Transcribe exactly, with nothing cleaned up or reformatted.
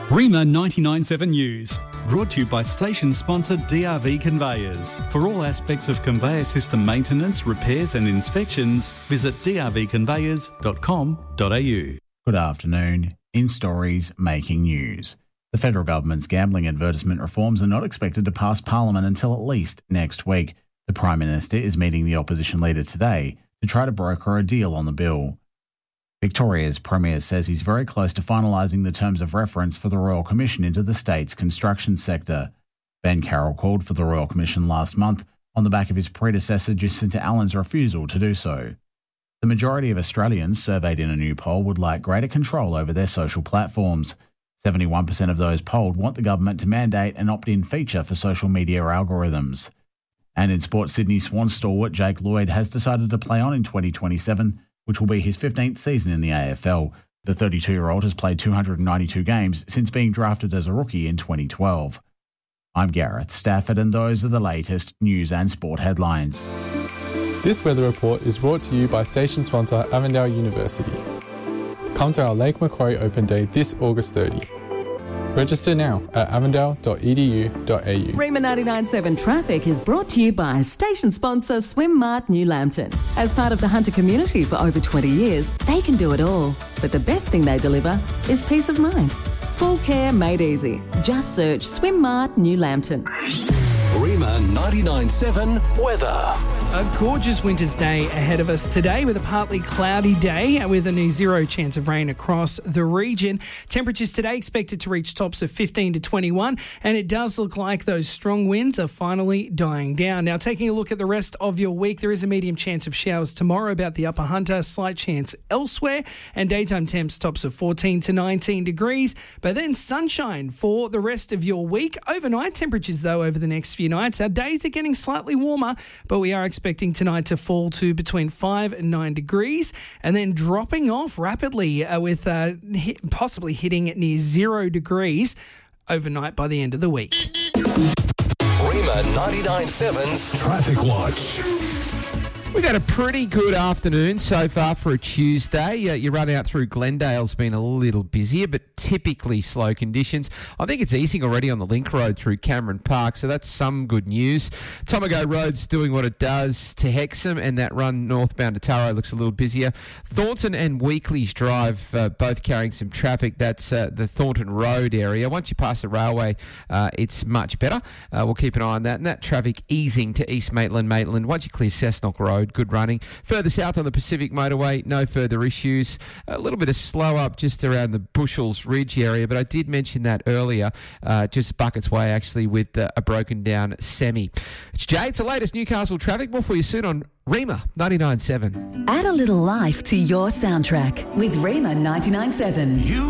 Rima ninety-nine point seven News, brought to you by station sponsor D R V Conveyors. For all aspects of conveyor system maintenance, repairs and inspections, visit d r v conveyors dot com dot a u. Good afternoon. In stories making news. The federal government's gambling advertisement reforms are not expected to pass Parliament until at least next week. The Prime Minister is meeting the opposition leader today to try to broker a deal on the bill. Victoria's Premier says he's very close to finalising the terms of reference for the Royal Commission into the state's construction sector. Ben Carroll called for the Royal Commission last month on the back of his predecessor Jacinta Allen's refusal to do so. The majority of Australians surveyed in a new poll would like greater control over their social platforms. seventy-one percent of those polled want the government to mandate an opt-in feature for social media algorithms. And in sport, Sydney Swans stalwart Jake Lloyd has decided to play on in twenty twenty-seven, which will be his fifteenth season in the A F L. The thirty-two-year-old has played two hundred ninety-two games since being drafted as a rookie in twenty twelve. I'm Gareth Stafford, and those are the latest news and sport headlines. This weather report is brought to you by station sponsor Avondale University. Come to our Lake Macquarie Open Day this August thirtieth. Register now at avondale dot e d u dot a u. Rima ninety-nine point seven Traffic is brought to you by station sponsor Swim Mart New Lambton. As part of the Hunter community for over twenty years, they can do it all. But the best thing they deliver is peace of mind. Full care made easy. Just search Swim Mart New Lambton. Rima ninety-nine point seven weather. A gorgeous winter's day ahead of us today with a partly cloudy day with a near zero chance of rain across the region. Temperatures today expected to reach tops of fifteen to twenty-one, and it does look like those strong winds are finally dying down. Now, taking a look at the rest of your week, there is a medium chance of showers tomorrow about the Upper Hunter, slight chance elsewhere, and daytime temps tops of fourteen to nineteen degrees, but then sunshine for the rest of your week. Overnight temperatures, though, over the next few nights, our days are getting slightly warmer, but we are expecting tonight to fall to between five and nine degrees and then dropping off rapidly uh, with uh, hit, possibly hitting near zero degrees overnight by the end of the week. Rima ninety-nine point seven's Traffic Watch. We've had a pretty good afternoon so far for a Tuesday. Uh, your run out through Glendale's been a little busier, but typically slow conditions. I think it's easing already on the Link Road through Cameron Park, so that's some good news. Tomago Road's doing what it does to Hexham, and that run northbound to Tarot looks a little busier. Thornton and Weekleys Drive uh, both carrying some traffic. That's uh, the Thornton Road area. Once you pass the railway, uh, it's much better. Uh, we'll keep an eye on that. And that traffic easing to East Maitland, Maitland. Once you clear Cessnock Road, good running. Further south on the Pacific Motorway, no further issues. A little bit of slow up just around the Bushels Ridge area, but I did mention that earlier, uh, just Buckets Way actually with uh, a broken down semi. It's Jay, it's the latest Newcastle traffic. More for you soon on Rima ninety-nine point seven. Add a little life to your soundtrack with Rima ninety-nine point seven. You